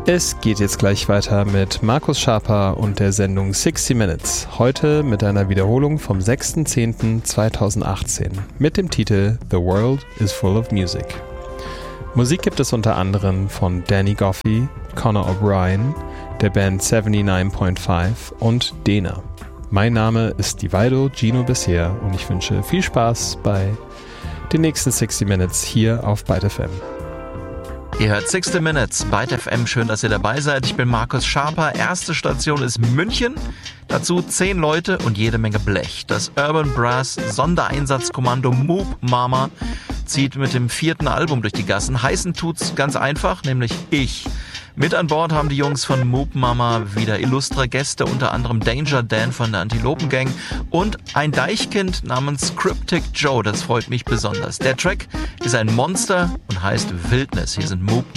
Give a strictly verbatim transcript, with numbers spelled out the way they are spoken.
Es geht jetzt gleich weiter mit Markus Schaper und der Sendung sixty Minutes. Heute mit einer Wiederholung vom sechster zehnter zweitausendachtzehn mit dem Titel The World is Full of Music. Musik gibt es unter anderem von Danny Goffey, Conor O'Brien, der Band neunundsiebzig Komma fünf und Dena. Mein Name ist Divido Gino Bisher und ich wünsche viel Spaß bei den nächsten sixty Minutes hier auf Byte F M. Ihr hört sixty Minutes, Byte F M, schön, dass ihr dabei seid. Ich bin Markus Schaper, erste Station ist München, dazu zehn Leute und jede Menge Blech. Das Urban Brass Sondereinsatzkommando Moop Mama zieht mit dem vierten Album durch die Gassen. Heißen tut's ganz einfach, nämlich ich. Mit an Bord haben die Jungs von Moop Mama wieder illustre Gäste, unter anderem Danger Dan von der Antilopen-Gang und ein Deichkind namens Cryptic Joe, das freut mich besonders. Der Track ist ein Monster und heißt Wildnis. Hier sind Moop